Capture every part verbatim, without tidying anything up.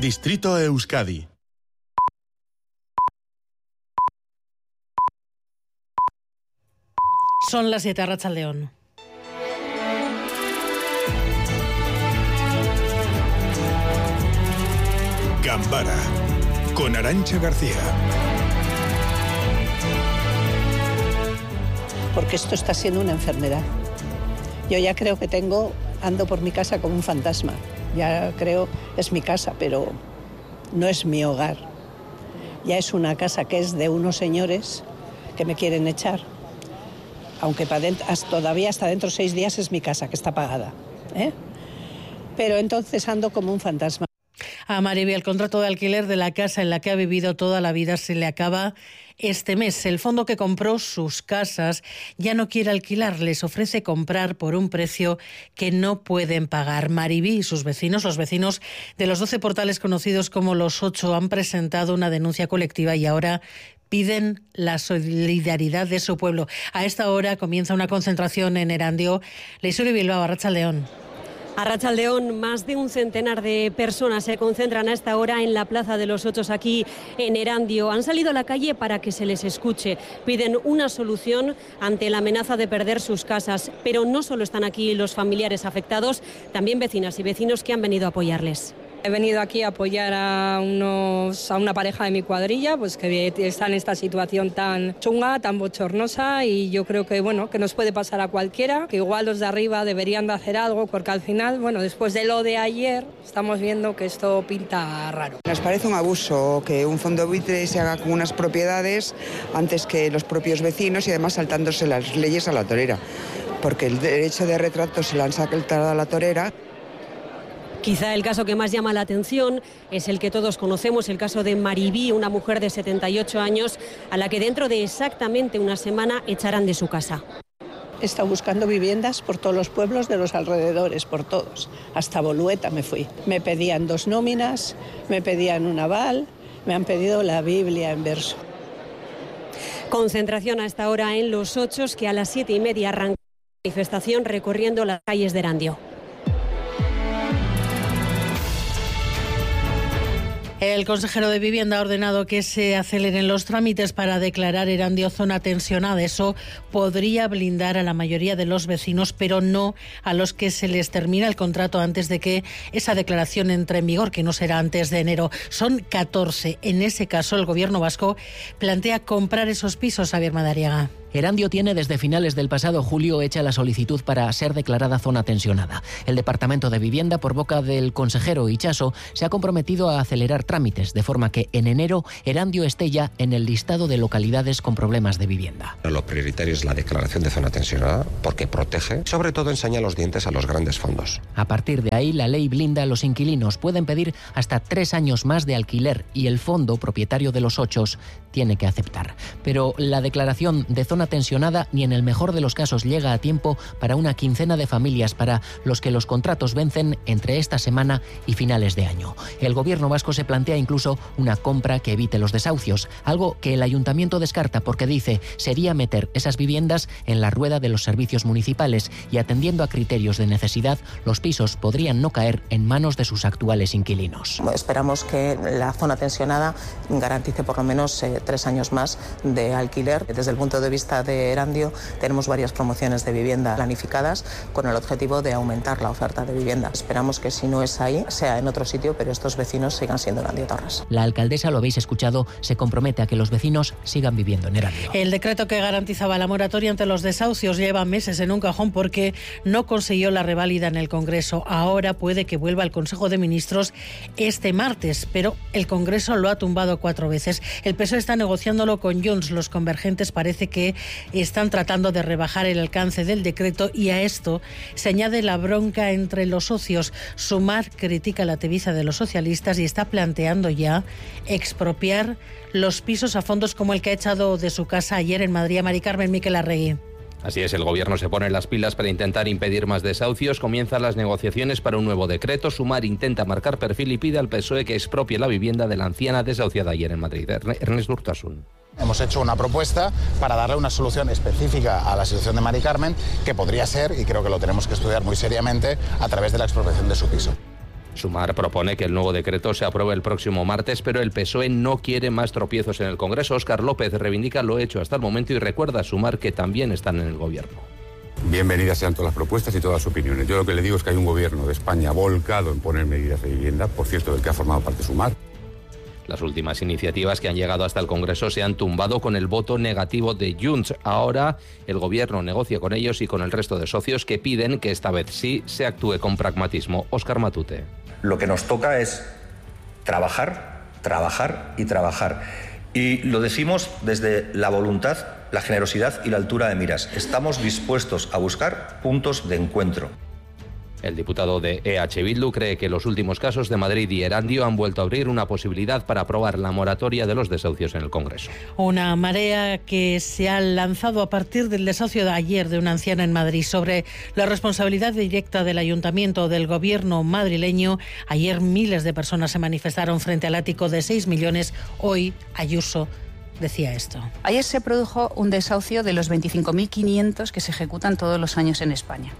Distrito Euskadi. Son las siete, Arratsaldeon. Gambara, con Arantxa García. Porque esto está siendo una enfermedad. Yo ya creo que tengo, ando por mi casa como un fantasma. Ya creo, es mi casa, pero no es mi hogar. Ya es una casa que es de unos señores que me quieren echar. Aunque para dentro, todavía hasta dentro de seis días es mi casa, que está pagada, ¿eh? Pero entonces ando como un fantasma. A Mariby, el contrato de alquiler de la casa en la que ha vivido toda la vida se le acaba este mes. El fondo que compró sus casas ya no quiere alquilar, les ofrece comprar por un precio que no pueden pagar. Mariby y sus vecinos, los vecinos de los doce portales conocidos como Los Ocho, han presentado una denuncia colectiva y ahora piden la solidaridad de su pueblo. A esta hora comienza una concentración en Erandio. Leisuri Bilbao, Arratsaldeon. Arratsaldeon, más de un centenar de personas se concentran a esta hora en la Plaza de los Ochos aquí en Erandio. Han salido a la calle para que se les escuche. Piden una solución ante la amenaza de perder sus casas. Pero no solo están aquí los familiares afectados, también vecinas y vecinos que han venido a apoyarles. He venido aquí a apoyar a, unos, a una pareja de mi cuadrilla, pues que está en esta situación tan chunga, tan bochornosa, y yo creo que bueno, que nos puede pasar a cualquiera, que igual los de arriba deberían de hacer algo, porque al final, bueno, después de lo de ayer, estamos viendo que esto pinta raro. Nos parece un abuso que un fondo buitre se haga con unas propiedades antes que los propios vecinos y además saltándose las leyes a la torera, porque el derecho de retrato se lo han sacado a la torera. Quizá el caso que más llama la atención es el que todos conocemos, el caso de Mariby, una mujer de setenta y ocho años a la que dentro de exactamente una semana echarán de su casa. He estado buscando viviendas por todos los pueblos de los alrededores, por todos. Hasta Bolueta me fui. Me pedían dos nóminas, me pedían un aval, me han pedido la Biblia en verso. Concentración a esta hora en Los Ochos, que a las siete y media arranca la manifestación recorriendo las calles de Erandio. El consejero de Vivienda ha ordenado que se aceleren los trámites para declarar Erandio zona tensionada. Eso podría blindar a la mayoría de los vecinos, pero no a los que se les termina el contrato antes de que esa declaración entre en vigor, que no será antes de enero. Son catorce. En ese caso, el Gobierno vasco plantea comprar esos pisos, Javier Madariaga. Erandio tiene desde finales del pasado julio hecha la solicitud para ser declarada zona tensionada. El Departamento de Vivienda, por boca del consejero Itxaso, se ha comprometido a acelerar trámites, de forma que en enero Erandio esté ya en el listado de localidades con problemas de vivienda. Lo prioritario es la declaración de zona tensionada, porque protege, sobre todo enseña los dientes a los grandes fondos. A partir de ahí, la ley blinda a los inquilinos. Pueden pedir hasta tres años más de alquiler y el fondo, propietario de Los Ochos, tiene que aceptar. Pero la declaración de zona tensionada ni en el mejor de los casos llega a tiempo para una quincena de familias para los que los contratos vencen entre esta semana y finales de año. El Gobierno vasco se plantea incluso una compra que evite los desahucios, algo que el Ayuntamiento descarta porque dice sería meter esas viviendas en la rueda de los servicios municipales y atendiendo a criterios de necesidad, los pisos podrían no caer en manos de sus actuales inquilinos. Esperamos que la zona tensionada garantice por lo menos eh, tres años más de alquiler. Desde el punto de vista de Erandio tenemos varias promociones de vivienda planificadas con el objetivo de aumentar la oferta de vivienda. Esperamos que si no es ahí, sea en otro sitio, pero estos vecinos sigan siendo erandiotarras. La alcaldesa, lo habéis escuchado, se compromete a que los vecinos sigan viviendo en Erandio. El decreto que garantizaba la moratoria ante los desahucios lleva meses en un cajón porque no consiguió la reválida en el Congreso. Ahora puede que vuelva al Consejo de Ministros este martes, pero el Congreso lo ha tumbado cuatro veces. El P S O E está negociándolo con Junts. Los convergentes parece que están tratando de rebajar el alcance del decreto y a esto se añade la bronca entre los socios. Sumar critica la tebiza de los socialistas y está planteando ya expropiar los pisos a fondos como el que ha echado de su casa ayer en Madrid a Mari Carmen Miquel Arregui. Así es, el Gobierno se pone las pilas para intentar impedir más desahucios. Comienzan las negociaciones para un nuevo decreto. Sumar intenta marcar perfil y pide al P S O E que expropie la vivienda de la anciana desahuciada ayer en Madrid. Ernest Urtasun. Hemos hecho una propuesta para darle una solución específica a la situación de Mari Carmen, que podría ser, y creo que lo tenemos que estudiar muy seriamente, a través de la expropiación de su piso. Sumar propone que el nuevo decreto se apruebe el próximo martes, pero el P S O E no quiere más tropiezos en el Congreso. Óscar López reivindica lo hecho hasta el momento y recuerda a Sumar que también están en el Gobierno. Bienvenidas sean todas las propuestas y todas las opiniones. Yo lo que le digo es que hay un Gobierno de España volcado en poner medidas de vivienda, por cierto, del que ha formado parte Sumar. Las últimas iniciativas que han llegado hasta el Congreso se han tumbado con el voto negativo de Junts. Ahora el Gobierno negocia con ellos y con el resto de socios que piden que esta vez sí se actúe con pragmatismo. Óscar Matute. Lo que nos toca es trabajar, trabajar y trabajar. Y lo decimos desde la voluntad, la generosidad y la altura de miras. Estamos dispuestos a buscar puntos de encuentro. El diputado de E H Bildu cree que los últimos casos de Madrid y Erandio han vuelto a abrir una posibilidad para aprobar la moratoria de los desahucios en el Congreso. Una marea que se ha lanzado a partir del desahucio de ayer de una anciana en Madrid sobre la responsabilidad directa del Ayuntamiento o del Gobierno madrileño. Ayer miles de personas se manifestaron frente al ático de seis millones. Hoy Ayuso decía esto. Ayer se produjo un desahucio de los veinticinco mil quinientos que se ejecutan todos los años en España,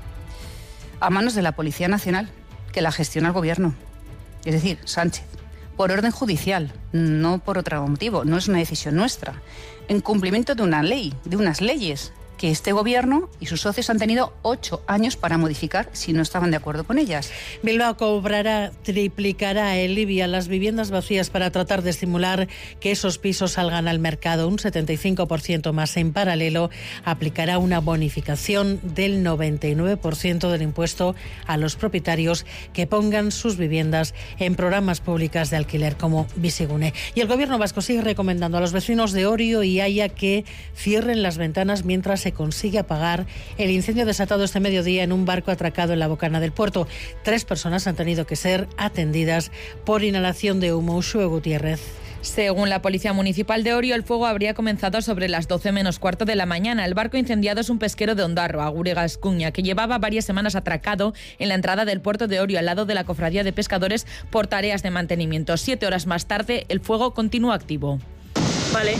a manos de la Policía Nacional, que la gestiona el Gobierno, es decir, Sánchez, por orden judicial, no por otro motivo, no es una decisión nuestra, en cumplimiento de una ley, de unas leyes que este Gobierno y sus socios han tenido ocho años para modificar si no estaban de acuerdo con ellas. Bilbao cobrará, triplicará el I B I a las viviendas vacías para tratar de estimular que esos pisos salgan al mercado, un setenta y cinco por ciento más. En paralelo, aplicará una bonificación del noventa y nueve por ciento del impuesto a los propietarios que pongan sus viviendas en programas públicas de alquiler como Bizigune. Y el Gobierno vasco sigue recomendando a los vecinos de Orio y Haya que cierren las ventanas mientras se consigue apagar el incendio desatado este mediodía en un barco atracado en la bocana del puerto. Tres personas han tenido que ser atendidas por inhalación de humo. Uxue Gutiérrez. Según la Policía Municipal de Orio, el fuego habría comenzado sobre las doce menos cuarto de la mañana. El barco incendiado es un pesquero de Ondarroa, Agure-Gascuña, que llevaba varias semanas atracado en la entrada del puerto de Orio, al lado de la cofradía de pescadores, por tareas de mantenimiento. Siete horas más tarde, el fuego continúa activo. Vale.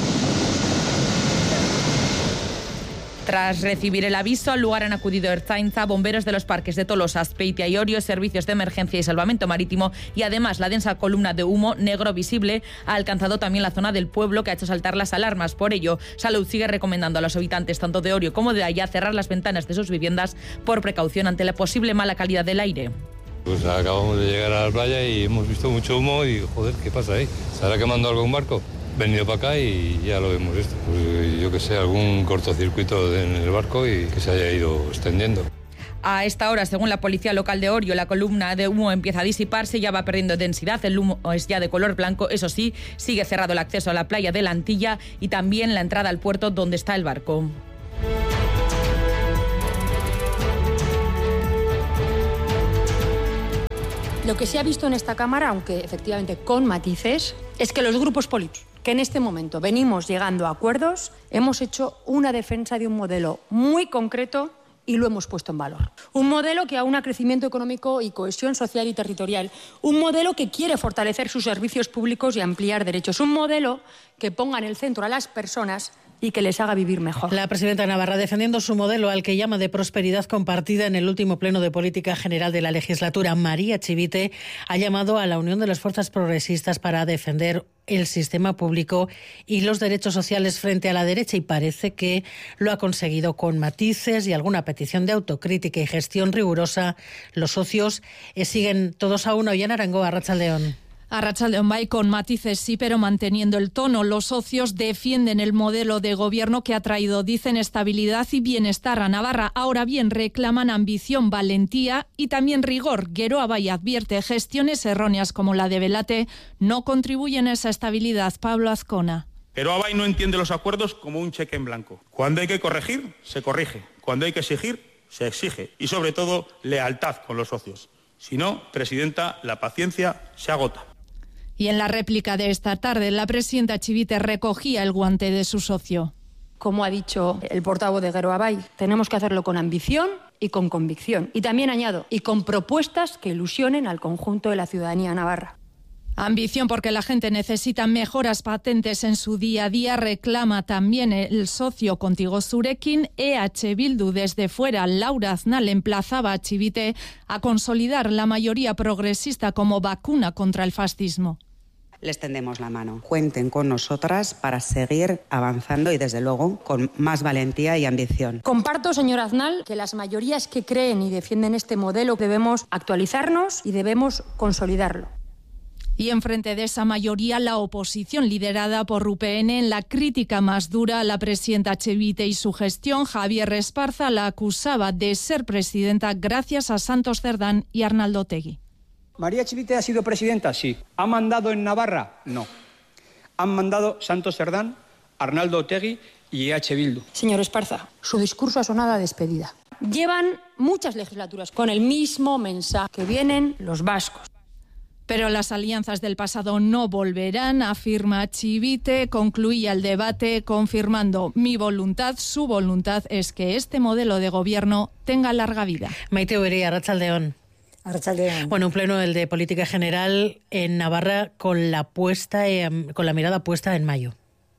Tras recibir el aviso, al lugar han acudido Ertzaintza, bomberos de los parques de Tolosa, Azpeitia y Orio, servicios de emergencia y salvamento marítimo, y además la densa columna de humo negro visible ha alcanzado también la zona del pueblo, que ha hecho saltar las alarmas. Por ello, Salud sigue recomendando a los habitantes tanto de Orio como de Haya cerrar las ventanas de sus viviendas por precaución ante la posible mala calidad del aire. Pues acabamos de llegar a la playa y hemos visto mucho humo y joder, ¿qué pasa ahí? ¿Se estará quemando algún barco? Venido para acá y ya lo hemos visto. Pues yo que sé, algún cortocircuito en el barco y que se haya ido extendiendo. A esta hora, según la policía local de Orio, la columna de humo empieza a disiparse, ya va perdiendo densidad, el humo es ya de color blanco. Eso sí, sigue cerrado el acceso a la playa de la Antilla y también la entrada al puerto donde está el barco. Lo que se ha visto en esta Cámara, aunque efectivamente con matices, es que los grupos políticos que en este momento venimos llegando a acuerdos, hemos hecho una defensa de un modelo muy concreto y lo hemos puesto en valor. Un modelo que aúna crecimiento económico y cohesión social y territorial. Un modelo que quiere fortalecer sus servicios públicos y ampliar derechos. Un modelo que ponga en el centro a las personas y que les haga vivir mejor. La presidenta Navarra, defendiendo su modelo al que llama de prosperidad compartida en el último pleno de política general de la legislatura, María Chivite ha llamado a la unión de las fuerzas progresistas para defender el sistema público y los derechos sociales frente a la derecha, y parece que lo ha conseguido con matices y alguna petición de autocrítica y gestión rigurosa. Los socios eh, siguen todos a uno. Y en Arango, Arratsaldeon. Arratsaldeon bai, con matices sí, pero manteniendo el tono. Los socios defienden el modelo de gobierno que ha traído, dicen, estabilidad y bienestar a Navarra. Ahora bien, reclaman ambición, valentía y también rigor. Geroa Bai advierte, gestiones erróneas como la de Belate no contribuyen a esa estabilidad. Pablo Azcona. Geroa Bai no entiende los acuerdos como un cheque en blanco. Cuando hay que corregir, se corrige. Cuando hay que exigir, se exige. Y sobre todo, lealtad con los socios. Si no, presidenta, la paciencia se agota. Y en la réplica de esta tarde, la presidenta Chivite recogía el guante de su socio. Como ha dicho el portavoz de Geroa Bai, tenemos que hacerlo con ambición y con convicción. Y también añado, y con propuestas que ilusionen al conjunto de la ciudadanía navarra. Ambición porque la gente necesita mejoras patentes en su día a día, reclama también el socio Contigo Zurekin. E H Bildu desde fuera, Laura Aznal emplazaba a Chivite a consolidar la mayoría progresista como vacuna contra el fascismo. Les tendemos la mano. Cuenten con nosotras para seguir avanzando y, desde luego, con más valentía y ambición. Comparto, señor Aznal, que las mayorías que creen y defienden este modelo debemos actualizarnos y debemos consolidarlo. Y enfrente de esa mayoría, la oposición liderada por U P N, en la crítica más dura a la presidenta Chivite y su gestión, Javier Esparza la acusaba de ser presidenta gracias a Santos Cerdán y Arnaldo Otegi. ¿María Chivite ha sido presidenta? Sí. ¿Ha mandado en Navarra? No. Han mandado Santos Cerdán, Arnaldo Otegi y E H Bildu. Señor Esparza, su discurso ha sonado a despedida. Llevan muchas legislaturas con el mismo mensaje, que vienen los vascos. Pero las alianzas del pasado no volverán, afirma Chivite. Concluía el debate confirmando: mi voluntad, su voluntad es que este modelo de gobierno tenga larga vida. Maite Ubería, Arratsaldeón. Arratsaldeón. Bueno, un pleno el de política general en Navarra con la puesta, eh, con la mirada puesta en mayo.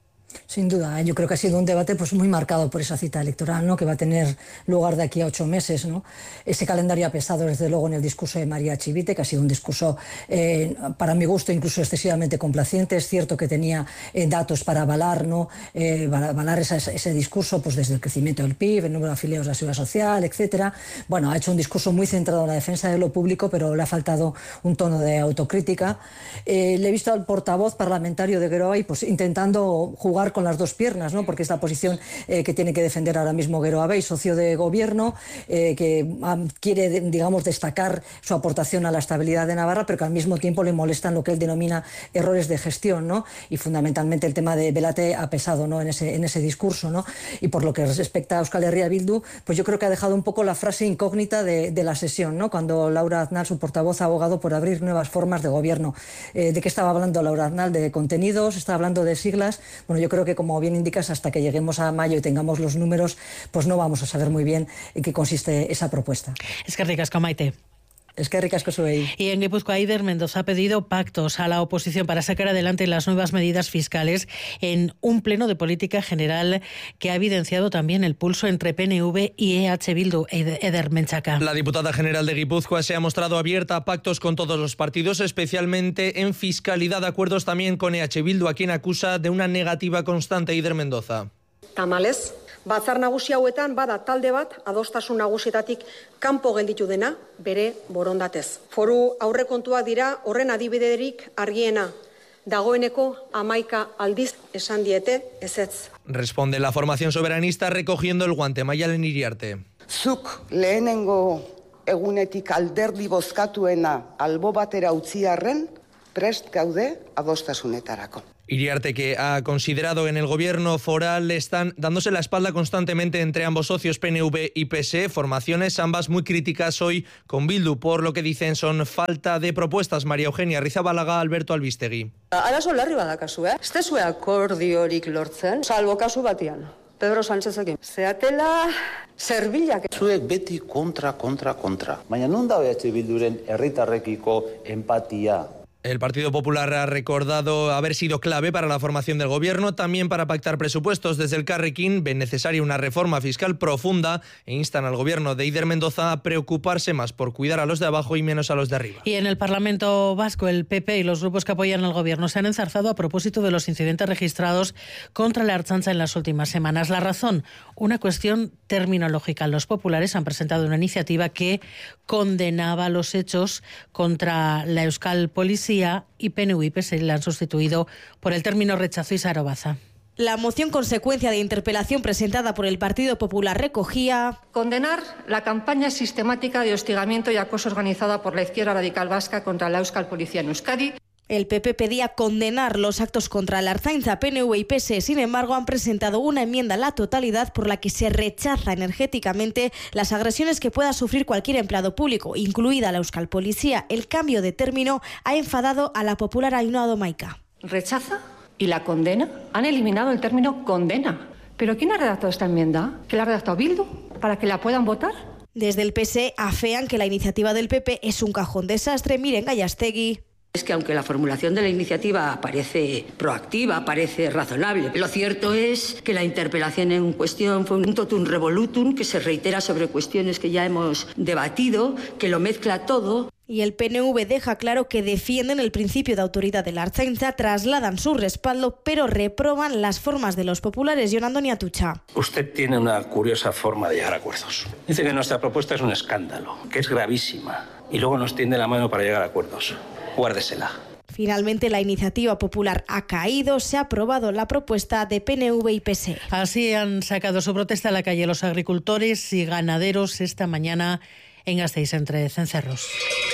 Sin duda, yo creo que ha sido un debate pues muy marcado por esa cita electoral, ¿no?, que va a tener lugar de aquí a ocho meses, ¿no? Ese calendario ha pesado desde luego en el discurso de María Chivite, que ha sido un discurso eh, para mi gusto incluso excesivamente complaciente. Es cierto que tenía eh, datos para avalar, ¿no? eh, para avalar esa, ese discurso, pues desde el crecimiento del P I B, el número de afiliados de la Seguridad Social, etcétera. Bueno, ha hecho un discurso muy centrado en la defensa de lo público, pero le ha faltado un tono de autocrítica. Eh, le he visto al portavoz parlamentario de Geroa y pues intentando jugar con las dos piernas, ¿no?, porque es la posición eh, que tiene que defender ahora mismo Geroa Bay, socio de gobierno, eh, que um, quiere, digamos, destacar su aportación a la estabilidad de Navarra, pero que al mismo tiempo le molestan lo que él denomina errores de gestión, ¿no? Y fundamentalmente el tema de Belate ha pesado, ¿no?, en ese, en ese discurso, ¿no? Y por lo que respecta a Euskal Herria Bildu, pues yo creo que ha dejado un poco la frase incógnita de, de la sesión, ¿no?, cuando Laura Aznal, su portavoz, ha abogado por abrir nuevas formas de gobierno. Eh, ¿De qué estaba hablando Laura Aznal? ¿De contenidos? ¿Estaba hablando de siglas? Bueno, yo creo que, como bien indicas, hasta que lleguemos a mayo y tengamos los números, pues no vamos a saber muy bien en qué consiste esa propuesta. Es que ricasco, Maite. Es que ricasco soy. Y en Guipúzcoa, Eider Mendoza ha pedido pactos a la oposición para sacar adelante las nuevas medidas fiscales en un pleno de política general que ha evidenciado también el pulso entre P N V y E H Bildu. Eider Menchaca. La diputada general de Guipúzcoa se ha mostrado abierta a pactos con todos los partidos, especialmente en fiscalidad, acuerdos también con E H Bildu, a quien acusa de una negativa constante. Eider Mendoza. Tamalez, batzar nagusi hauetan bada talde bat adostasun nagusietatik kanpo gelditu dena bere borondatez. Foru aurrekontuak dira horren adibiderik argiena. Dagoeneko hamaika aldiz esan diete ezetz. Responde la formación soberanista recogiendo el guante. Maialen Iriarte. Zuk lehenengo egunetik alderdi bozkatuena albo batera utzi arren, prest gaude adostasunetarako. Iriarte, que ha considerado en el gobierno foral están dándose la espalda constantemente entre ambos socios, P N V y P S E, formaciones ambas muy críticas hoy con Bildu, por lo que dicen son falta de propuestas. María Eugenia Rizabalaga, Alberto Albistegui. Arazo larri badakazu, eh? Ez tezue akordiorik lortzen, salbo kasu batian. Pedro Sánchezekin. Zeatela zerbilak. Zuek beti kontra, kontra, kontra. Baina non da E H Bilduren herritarrekiko empatia? El Partido Popular ha recordado haber sido clave para la formación del gobierno, también para pactar presupuestos. Desde el Carrequín ven necesaria una reforma fiscal profunda e instan al gobierno de Eider Mendoza a preocuparse más por cuidar a los de abajo y menos a los de arriba. Y en el Parlamento Vasco, el P P y los grupos que apoyan al gobierno se han enzarzado a propósito de los incidentes registrados contra la Ertzaintza en las últimas semanas. La razón, una cuestión terminológica. Los populares han presentado una iniciativa que condenaba los hechos contra la Euskal Policía y P N V y P S E la han sustituido por el término rechazo. Isara Baza. La moción consecuencia de interpelación presentada por el Partido Popular recogía: condenar la campaña sistemática de hostigamiento y acoso organizada por la izquierda radical vasca contra la Euskal Policía en Euskadi. El P P pedía condenar los actos contra la Ertzaintza. P N V y P S E, sin embargo, han presentado una enmienda a la totalidad por la que se rechaza energéticamente las agresiones que pueda sufrir cualquier empleado público, incluida la Euskal Policía. El cambio de término ha enfadado a la popular Ainhoa Domaica. ¿Rechaza y la condena? Han eliminado el término condena. ¿Pero quién ha redactado esta enmienda? ¿Que la ha redactado Bildu? ¿Para que la puedan votar? Desde el P S E afean que la iniciativa del P P es un cajón desastre. Miren Gallastegui. Es que aunque la formulación de la iniciativa parece proactiva, parece razonable, lo cierto es que la interpelación en cuestión fue un totum revolutum que se reitera sobre cuestiones que ya hemos debatido, que lo mezcla todo. Y el P N V deja claro que defienden el principio de autoridad de la Ertzaintza, trasladan su respaldo, pero reproban las formas de los populares. Jon Andoni Atutxa. Usted tiene una curiosa forma de llegar a acuerdos. Dice que nuestra propuesta es un escándalo, que es gravísima, y luego nos tiende la mano para llegar a acuerdos. Guárdesela. Finalmente, la iniciativa popular ha caído. Se ha aprobado la propuesta de P N V y P S E. Así han sacado su protesta a la calle los agricultores y ganaderos esta mañana en Gasteiz, entre cencerros.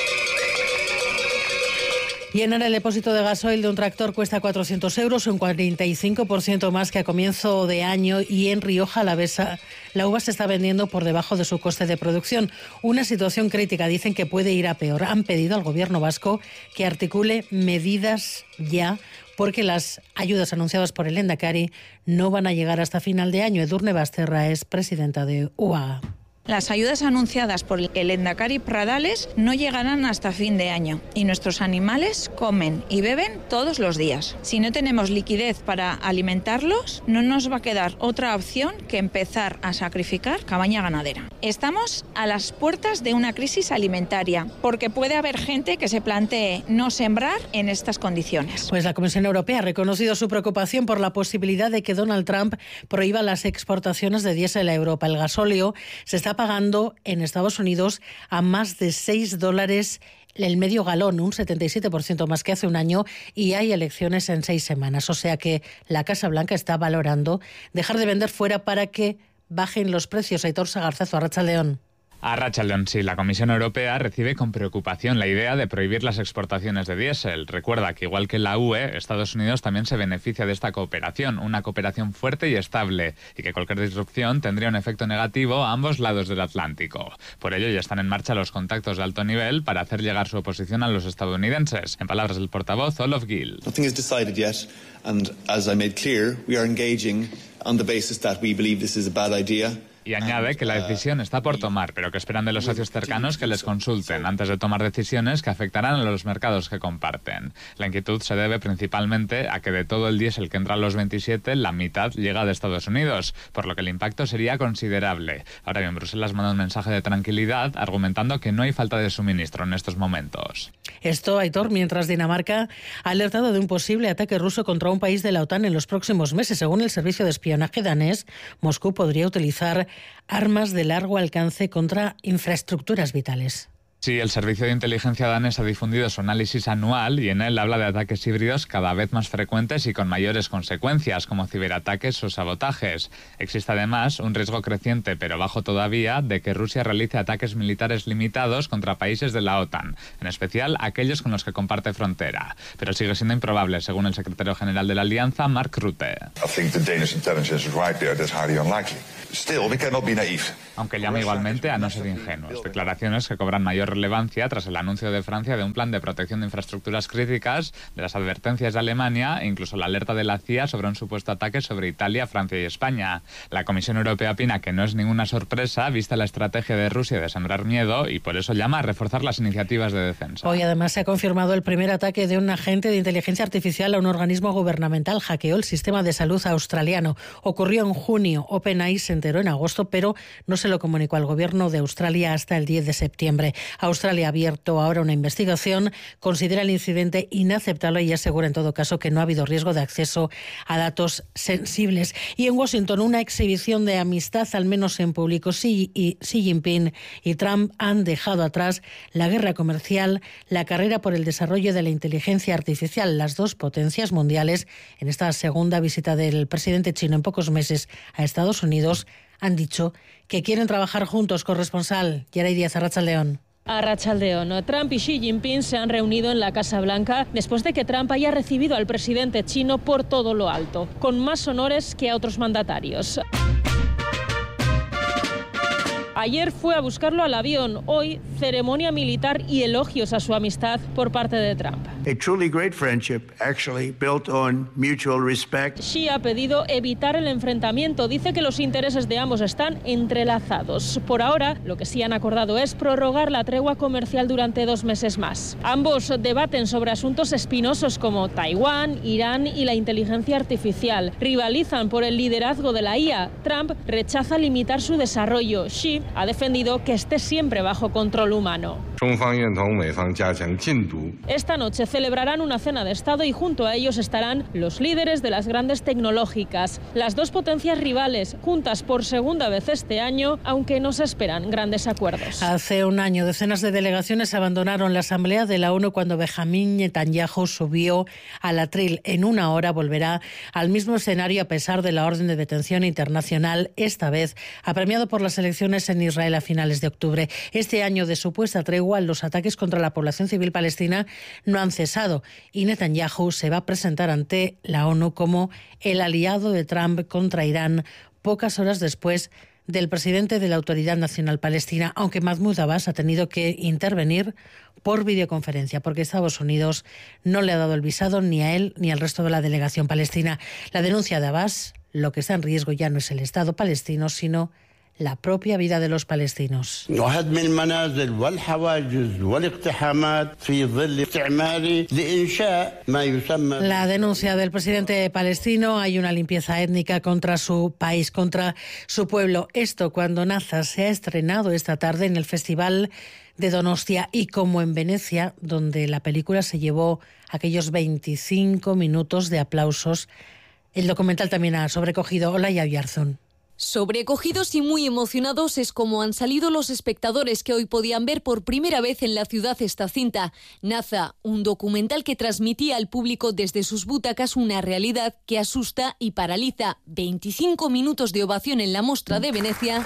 Llenar el depósito de gasoil de un tractor cuesta cuatrocientos euros, un cuarenta y cinco por ciento más que a comienzo de año, y en Rioja Alavesa la uva se está vendiendo por debajo de su coste de producción. Una situación crítica, dicen que puede ir a peor. Han pedido al gobierno vasco que articule medidas ya, porque las ayudas anunciadas por el Lehendakari no van a llegar hasta final de año. Edurne Basterra es presidenta de U A G. Las ayudas anunciadas por el Endacari Pradales no llegarán hasta fin de año y nuestros animales comen y beben todos los días. Si no tenemos liquidez para alimentarlos, no nos va a quedar otra opción que empezar a sacrificar cabaña ganadera. Estamos a las puertas de una crisis alimentaria porque puede haber gente que se plantee no sembrar en estas condiciones. Pues la Comisión Europea ha reconocido su preocupación por la posibilidad de que Donald Trump prohíba las exportaciones de diésel a Europa. El gasóleo se está pagando en Estados Unidos a más de seis dólares el medio galón, un setenta y siete por ciento más que hace un año, y hay elecciones en seis semanas. O sea que la Casa Blanca está valorando dejar de vender fuera para que bajen los precios. Aitor Sagarzazo, Arratsaldeon. A Arratsaldeon, sí, la Comisión Europea recibe con preocupación la idea de prohibir las exportaciones de diésel. Recuerda que igual que la U E, Estados Unidos también se beneficia de esta cooperación, una cooperación fuerte y estable, y que cualquier disrupción tendría un efecto negativo a ambos lados del Atlántico. Por ello ya están en marcha los contactos de alto nivel para hacer llegar su oposición a los estadounidenses. En palabras del portavoz Olof Gill. Nothing is decided yet, and as I made clear, we are engaging on the basis that we believe this is a bad idea. Y añade que la decisión está por tomar, pero que esperan de los socios cercanos que les consulten antes de tomar decisiones que afectarán a los mercados que comparten. La inquietud se debe principalmente a que de todo el diésel que entra a los veintisiete, la mitad llega de Estados Unidos, por lo que el impacto sería considerable. Ahora bien, Bruselas manda un mensaje de tranquilidad argumentando que no hay falta de suministro en estos momentos. Esto, Aitor, mientras Dinamarca ha alertado de un posible ataque ruso contra un país de la OTAN en los próximos meses. Según el servicio de espionaje danés, Moscú podría utilizar armas de largo alcance contra infraestructuras vitales. Sí, el Servicio de Inteligencia danés ha difundido su análisis anual y en él habla de ataques híbridos cada vez más frecuentes y con mayores consecuencias, como ciberataques o sabotajes. Existe además un riesgo creciente, pero bajo todavía, de que Rusia realice ataques militares limitados contra países de la OTAN, en especial aquellos con los que comparte frontera. Pero sigue siendo improbable, según el secretario general de la Alianza, Mark Rutte. Aunque llama igualmente a no ser ingenuos. Declaraciones que cobran mayor relevancia tras el anuncio de Francia de un plan de protección de infraestructuras críticas, de las advertencias de Alemania e incluso la alerta de la C I A sobre un supuesto ataque sobre Italia, Francia y España. La Comisión Europea opina que no es ninguna sorpresa vista la estrategia de Rusia de sembrar miedo y por eso llama a reforzar las iniciativas de defensa. Hoy además se ha confirmado el primer ataque de un agente de inteligencia artificial a un organismo gubernamental. Hackeó el sistema de salud australiano. Ocurrió en junio. OpenAI se enteró en agosto, pero no se lo comunicó al gobierno de Australia hasta el diez de septiembre. Australia ha abierto ahora una investigación, considera el incidente inaceptable y asegura en todo caso que no ha habido riesgo de acceso a datos sensibles. Y en Washington, una exhibición de amistad, al menos en público. Xi, y, Xi Jinping y Trump han dejado atrás la guerra comercial, la carrera por el desarrollo de la inteligencia artificial. Las dos potencias mundiales, en esta segunda visita del presidente chino en pocos meses a Estados Unidos, han dicho que quieren trabajar juntos. Corresponsal Yeray Díaz, Arratsaldeon. Arratsaldeon. Trump y Xi Jinping se han reunido en la Casa Blanca después de que Trump haya recibido al presidente chino por todo lo alto, con más honores que a otros mandatarios. Ayer fue a buscarlo al avión, hoy ceremonia militar y elogios a su amistad por parte de Trump. A truly great friendship, actually built on mutual respect. Xi ha pedido evitar el enfrentamiento, dice que los intereses de ambos están entrelazados. Por ahora, lo que sí han acordado es prorrogar la tregua comercial durante dos meses más. Ambos debaten sobre asuntos espinosos como Taiwán, Irán y la inteligencia artificial. Rivalizan por el liderazgo de la I A. Trump rechaza limitar su desarrollo. Xi ha defendido que esté siempre bajo control humano. Esta noche celebrarán una cena de Estado y junto a ellos estarán los líderes de las grandes tecnológicas. Las dos potencias rivales, juntas por segunda vez este año, aunque no se esperan grandes acuerdos. Hace un año, decenas de delegaciones abandonaron la Asamblea de la ONU cuando Benjamín Netanyahu subió al atril. En una hora volverá al mismo escenario a pesar de la orden de detención internacional, esta vez apremiado por las elecciones en Israel a finales de octubre. Este año de supuesta tregua, los ataques contra la población civil palestina no han cesado y Netanyahu se va a presentar ante la ONU como el aliado de Trump contra Irán pocas horas después del presidente de la Autoridad Nacional Palestina, aunque Mahmoud Abbas ha tenido que intervenir por videoconferencia porque Estados Unidos no le ha dado el visado ni a él ni al resto de la delegación palestina. La denuncia de Abbas, lo que está en riesgo ya no es el Estado palestino, sino la propia vida de los palestinos. La denuncia del presidente palestino: hay una limpieza étnica contra su país, contra su pueblo. Esto cuando Naza se ha estrenado esta tarde en el Festival de Donostia y como en Venecia, donde la película se llevó aquellos veinticinco minutos de aplausos. El documental también ha sobrecogido. Olaya Oyarzún. Sobrecogidos y muy emocionados es como han salido los espectadores que hoy podían ver por primera vez en la ciudad esta cinta. Naza, un documental que transmitía al público desde sus butacas una realidad que asusta y paraliza. veinticinco minutos de ovación en la Mostra de Venecia.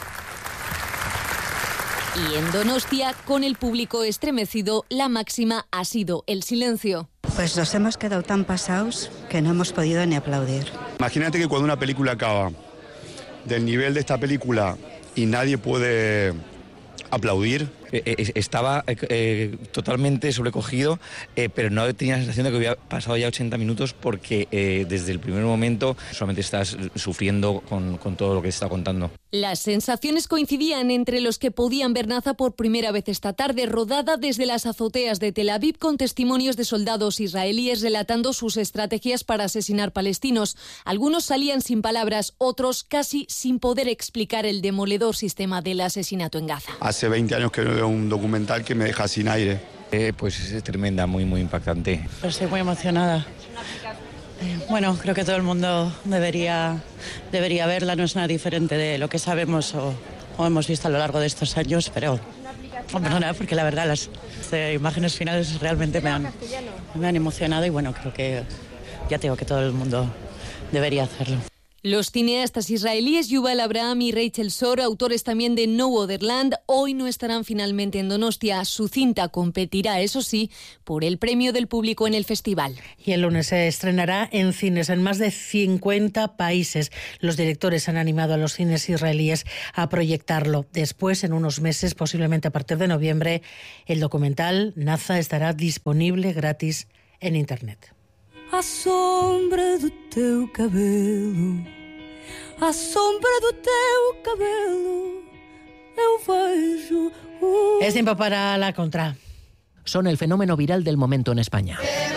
Y en Donostia, con el público estremecido, la máxima ha sido el silencio. Pues nos hemos quedado tan pasados que no hemos podido ni aplaudir. Imagínate que cuando una película acaba del nivel de esta película y nadie puede aplaudir. Eh, estaba eh, totalmente sobrecogido, eh, pero no tenía la sensación de que había pasado ya ochenta minutos porque eh, desde el primer momento solamente estás sufriendo con, con todo lo que se está contando. Las sensaciones coincidían entre los que podían ver Naza por primera vez esta tarde, rodada desde las azoteas de Tel Aviv con testimonios de soldados israelíes relatando sus estrategias para asesinar palestinos. Algunos salían sin palabras, otros casi sin poder explicar el demoledor sistema del asesinato en Gaza. Hace veinte años que no veo un documental que me deja sin aire. Eh, pues es tremenda, muy, muy impactante. Pues estoy muy emocionada. Bueno, creo que todo el mundo debería, debería verla, no es nada diferente de lo que sabemos o, o hemos visto a lo largo de estos años, pero bueno, nada, porque la verdad las eh, imágenes finales realmente me han, me han emocionado y bueno, creo que ya tengo que todo el mundo debería hacerlo. Los cineastas israelíes Yuval Abraham y Rachel Sor, autores también de No Other Land, hoy no estarán finalmente en Donostia. Su cinta competirá, eso sí, por el premio del público en el festival. Y el lunes se estrenará en cines en más de cincuenta países. Los directores han animado a los cines israelíes a proyectarlo. Después, en unos meses, posiblemente a partir de noviembre, el documental Naza estará disponible gratis en Internet. À sombra do teu cabelo, à sombra do teu cabelo, eu vejo o... Es tiempo para la contra. Son el fenómeno viral del momento en España.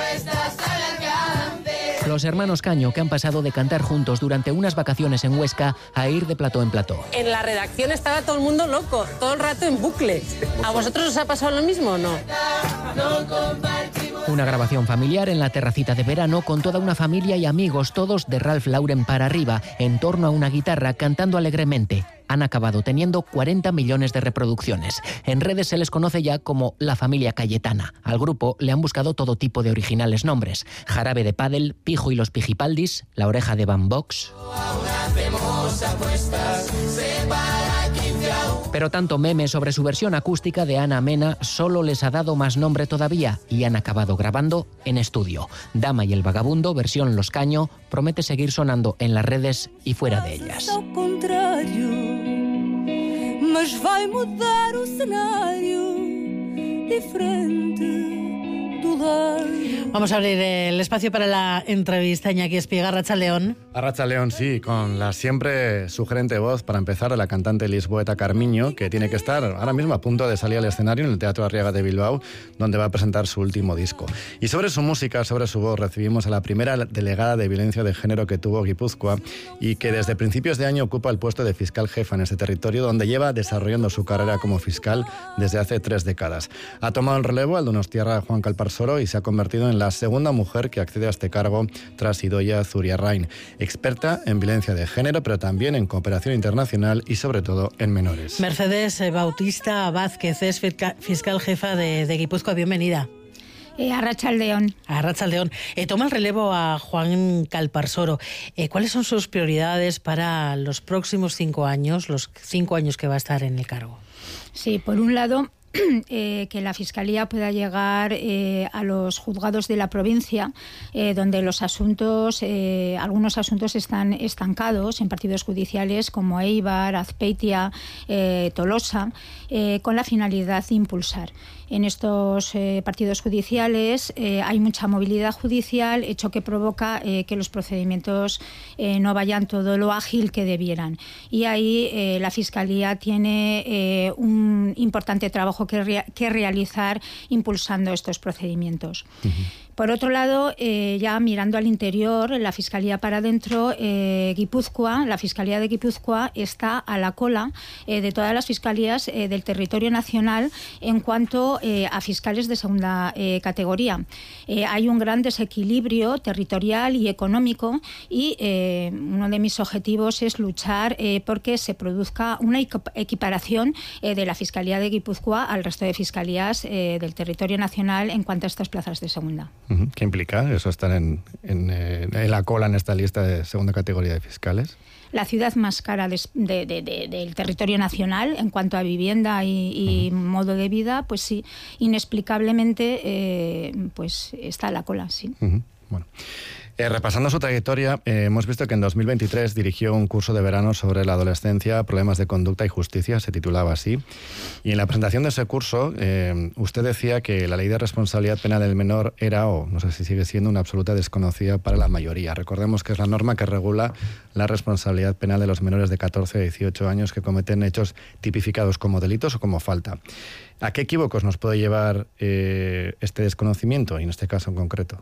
Los hermanos Caño, que han pasado de cantar juntos durante unas vacaciones en Huesca a ir de plató en plató. En la redacción estaba todo el mundo loco, todo el rato en bucle. ¿A vosotros os ha pasado lo mismo o no? Una grabación familiar en la terracita de verano con toda una familia y amigos, todos de Ralph Lauren para arriba, en torno a una guitarra, cantando alegremente. Han acabado teniendo cuarenta millones de reproducciones. En redes se les conoce ya como la familia Cayetana. Al grupo le han buscado todo tipo de originales nombres. Jarabe de Pádel, Pijo y los Pijipaldis, La Oreja de Van Vox. Pero tanto meme sobre su versión acústica de Ana Mena solo les ha dado más nombre todavía y han acabado grabando en estudio. Dama y el Vagabundo, versión Los Caño, promete seguir sonando en las redes y fuera de ellas. mas vai mudar o cenário diferente do lar. Vamos a abrir el espacio para la entrevista. Iñaki Espiga, Arratsaldeon. Arratsaldeon, sí, con la siempre sugerente voz, para empezar, de la cantante lisboeta Carmiño, que tiene que estar ahora mismo a punto de salir al escenario en el Teatro Arriaga de Bilbao, donde va a presentar su último disco. Y sobre su música, sobre su voz, recibimos a la primera delegada de violencia de género que tuvo Guipúzcoa y que desde principios de año ocupa el puesto de fiscal jefa en ese territorio, donde lleva desarrollando su carrera como fiscal desde hace tres décadas. Ha tomado el relevo al donostiarra Juan Calparsoro y se ha convertido en la segunda mujer que accede a este cargo tras Idoia Zuriarrain, experta en violencia de género, pero también en cooperación internacional y sobre todo en menores. Mercedes Bautista Vázquez es fiscal jefa de, de Guipúzcoa. Bienvenida. Eh, Arratsaldeon. Arratsaldeon. Eh, toma el relevo a Juan Calparsoro. Eh, ¿Cuáles son sus prioridades para los próximos cinco años, los cinco años que va a estar en el cargo? Sí, por un lado, Eh, que la Fiscalía pueda llegar eh, a los juzgados de la provincia, eh, donde los asuntos, eh, algunos asuntos están estancados en partidos judiciales como Eibar, Azpeitia, eh, Tolosa, eh, con la finalidad de impulsar. En estos eh, partidos judiciales eh, hay mucha movilidad judicial, hecho que provoca eh, que los procedimientos eh, no vayan todo lo ágil que debieran. Y ahí eh, la Fiscalía tiene eh, un importante trabajo que, rea- que realizar impulsando estos procedimientos. Uh-huh. Por otro lado, eh, ya mirando al interior, la Fiscalía para adentro, eh, Guipúzcoa, la Fiscalía de Guipúzcoa está a la cola eh, de todas las fiscalías eh, del territorio nacional en cuanto eh, a fiscales de segunda eh, categoría. Eh, hay un gran desequilibrio territorial y económico y eh, uno de mis objetivos es luchar eh, porque se produzca una equiparación eh, de la Fiscalía de Guipúzcoa al resto de fiscalías eh, del territorio nacional en cuanto a estas plazas de segunda. ¿Qué implica eso, estar en, en, en la cola en esta lista de segunda categoría de fiscales? La ciudad más cara de, de, de, de, del territorio nacional en cuanto a vivienda y, y uh-huh. modo de vida, pues sí, inexplicablemente eh, pues está a la cola, sí. Uh-huh. Bueno. Eh, repasando su trayectoria, eh, hemos visto que en dos mil veintitrés dirigió un curso de verano sobre la adolescencia, problemas de conducta y justicia, se titulaba así. Y en la presentación de ese curso, eh, usted decía que la ley de responsabilidad penal del menor era, o no sé si sigue siendo, una absoluta desconocida para la mayoría. Recordemos que es la norma que regula la responsabilidad penal de los menores de catorce a dieciocho años que cometen hechos tipificados como delitos o como falta. ¿A qué equívocos nos puede llevar eh, este desconocimiento, y en este caso en concreto?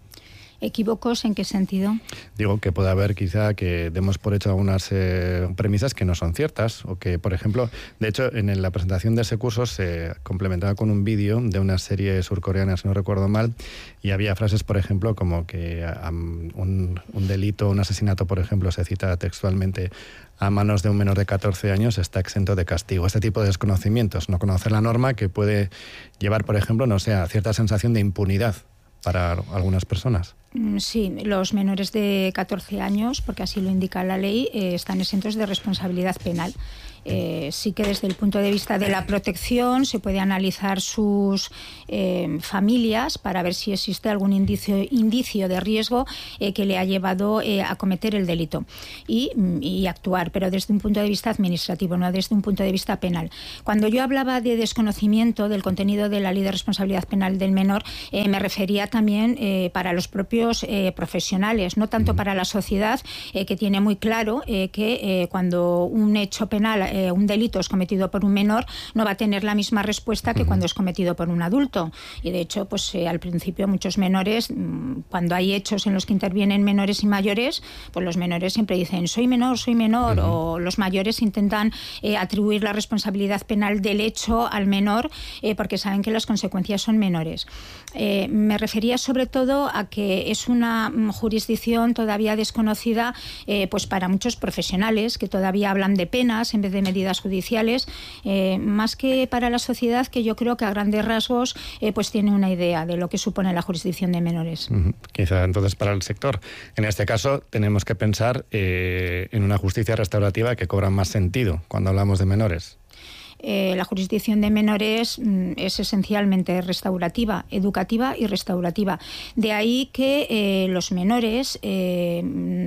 ¿Equívocos en qué sentido? Digo que puede haber quizá que demos por hecho algunas eh, premisas que no son ciertas, o que, por ejemplo, de hecho, en la presentación de ese curso se complementaba con un vídeo de una serie surcoreana, si no recuerdo mal, y había frases, por ejemplo, como que um, un, un delito, un asesinato, por ejemplo, se cita textualmente, a manos de un menor de catorce años está exento de castigo. Este tipo de desconocimientos, no conocer la norma, que puede llevar, por ejemplo, no sé, a cierta sensación de impunidad para algunas personas. Sí, los menores de catorce años, porque así lo indica la ley, eh, están exentos de responsabilidad penal. Eh, sí que desde el punto de vista de la protección se puede analizar sus eh, familias para ver si existe algún indicio, indicio de riesgo eh, que le ha llevado eh, a cometer el delito y, y actuar, pero desde un punto de vista administrativo, no desde un punto de vista penal. Cuando yo hablaba de desconocimiento del contenido de la ley de responsabilidad penal del menor, eh, me refería también eh, para los propios eh, profesionales, no tanto para la sociedad, eh, que tiene muy claro eh, que eh, cuando un hecho penal, Eh, un delito es cometido por un menor, no va a tener la misma respuesta que uh-huh. cuando es cometido por un adulto. Y de hecho, pues eh, al principio muchos menores, mmm, cuando hay hechos en los que intervienen menores y mayores, pues los menores siempre dicen soy menor, soy menor, uh-huh. o los mayores intentan eh, atribuir la responsabilidad penal del hecho al menor eh, porque saben que las consecuencias son menores. Eh, me refería sobre todo a que es una mm, jurisdicción todavía desconocida eh, pues para muchos profesionales que todavía hablan de penas en vez de medidas judiciales, eh, más que para la sociedad, que yo creo que a grandes rasgos eh, pues tiene una idea de lo que supone la jurisdicción de menores. Uh-huh. Quizá entonces para el sector. En este caso tenemos que pensar eh, en una justicia restaurativa que cobra más sentido cuando hablamos de menores. Eh, la jurisdicción de menores mm, es esencialmente restaurativa, educativa y restaurativa. De ahí que eh, los menores, eh,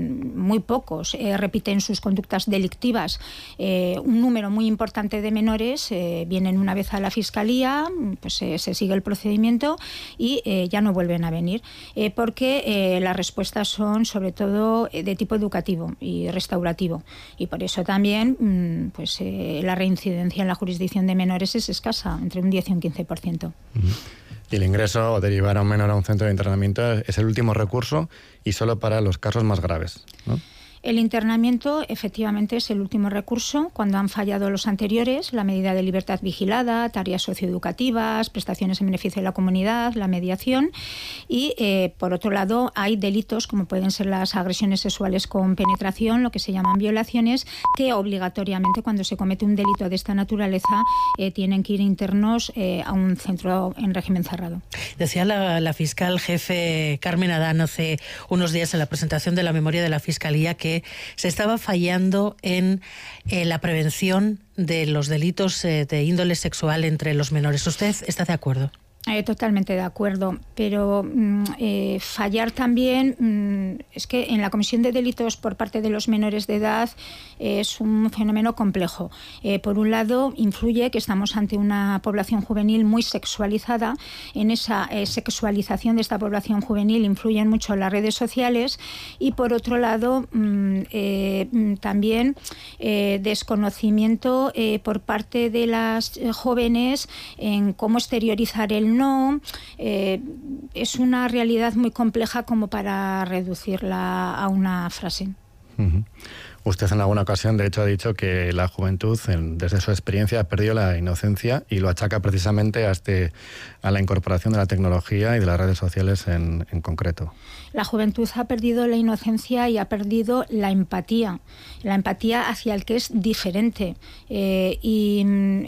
muy pocos, eh, repiten sus conductas delictivas. Eh, un número muy importante de menores eh, vienen una vez a la Fiscalía, pues eh, se sigue el procedimiento y eh, ya no vuelven a venir, eh, porque eh, las respuestas son sobre todo de tipo educativo y restaurativo. Y por eso también mm, pues, eh, la reincidencia en la jurisdicción de menores es escasa, entre un diez y un quince por ciento. Uh-huh. Y el ingreso o derivar a un menor a un centro de internamiento es el último recurso y solo para los casos más graves, ¿no? El internamiento efectivamente es el último recurso cuando han fallado los anteriores, la medida de libertad vigilada, tareas socioeducativas, prestaciones en beneficio de la comunidad, la mediación y eh, por otro lado hay delitos como pueden ser las agresiones sexuales con penetración, lo que se llaman violaciones, que obligatoriamente cuando se comete un delito de esta naturaleza eh, tienen que ir internos eh, a un centro en régimen cerrado. Decía la, la fiscal jefe Carmen Adán hace unos días en la presentación de la memoria de la Fiscalía que se estaba fallando en eh, la prevención de los delitos eh, de índole sexual entre los menores. ¿Usted está de acuerdo? Eh, totalmente de acuerdo, pero mm, eh, fallar también mm, es que en la comisión de delitos por parte de los menores de edad eh, es un fenómeno complejo. Eh, por un lado, influye que estamos ante una población juvenil muy sexualizada. En esa eh, sexualización de esta población juvenil influyen mucho las redes sociales y por otro lado mm, eh, mm, también eh, desconocimiento eh, por parte de las eh, jóvenes en cómo exteriorizar el no, eh, es una realidad muy compleja como para reducirla a una frase. Uh-huh. Usted en alguna ocasión, de hecho, ha dicho que la juventud, en, desde su experiencia, ha perdido la inocencia y lo achaca precisamente a, este, a la incorporación de la tecnología y de las redes sociales en, en concreto. La juventud ha perdido la inocencia y ha perdido la empatía, la empatía hacia el que es diferente. Eh, y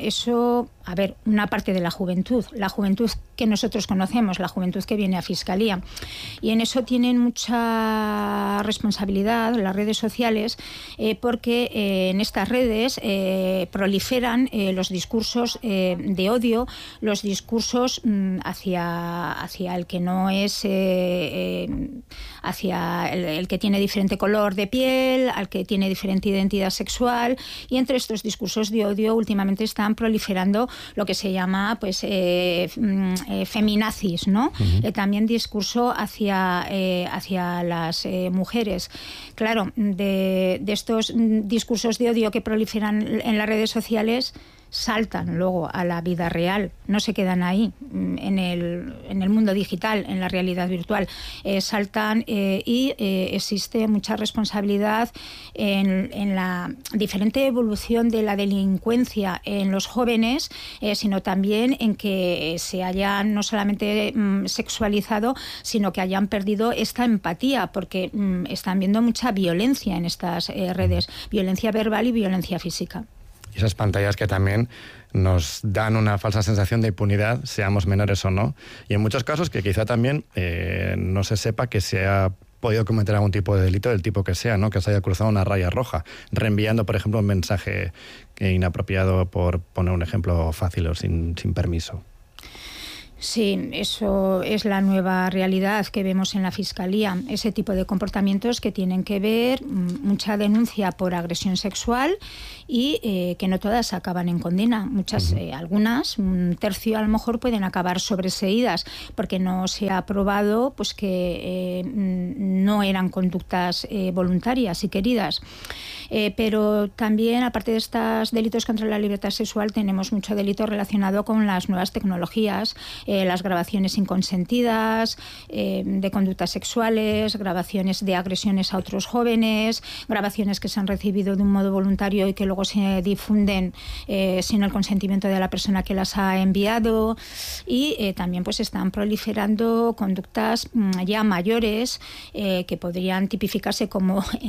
eso, a ver, una parte de la juventud, la juventud que nosotros conocemos, la juventud que viene a Fiscalía. Y en eso tienen mucha responsabilidad las redes sociales, eh, porque eh, en estas redes eh, proliferan eh, los discursos eh, de odio, los discursos mm, hacia, hacia el que no es... Eh, eh, hacia el, el que tiene diferente color de piel, al que tiene diferente identidad sexual, y entre estos discursos de odio últimamente están proliferando lo que se llama pues eh, eh, feminazis, ¿no? Uh-huh. Eh, también discurso hacia, eh, hacia las eh, mujeres. Claro, de, de estos discursos de odio que proliferan en las redes sociales saltan luego a la vida real, no se quedan ahí en el, en el mundo digital, en la realidad virtual, eh, saltan eh, y eh, existe mucha responsabilidad en, en la diferente evolución de la delincuencia en los jóvenes, eh, sino también en que se hayan no solamente mm, sexualizado, sino que hayan perdido esta empatía, porque mm, están viendo mucha violencia en estas eh, redes, violencia verbal y violencia física. Y esas pantallas que también nos dan una falsa sensación de impunidad, seamos menores o no. Y en muchos casos que quizá también eh, no se sepa que se ha podido cometer algún tipo de delito, del tipo que sea, ¿no? Que se haya cruzado una raya roja, reenviando, por ejemplo, un mensaje inapropiado, por poner un ejemplo fácil o sin, sin permiso. Sí, eso es la nueva realidad que vemos en la Fiscalía. Ese tipo de comportamientos que tienen que ver mucha denuncia por agresión sexual y eh, que no todas acaban en condena. Muchas, eh, algunas, un tercio a lo mejor pueden acabar sobreseídas porque no se ha probado pues que eh, no eran conductas eh, voluntarias y queridas. Eh, pero también, aparte de estos delitos contra la libertad sexual, tenemos mucho delito relacionado con las nuevas tecnologías, eh, las grabaciones inconsentidas, eh, de conductas sexuales, grabaciones de agresiones a otros jóvenes, grabaciones que se han recibido de un modo voluntario y que luego se difunden eh, sin el consentimiento de la persona que las ha enviado. Y eh, también pues están proliferando conductas mmm, ya mayores eh, que podrían tipificarse como... Eh,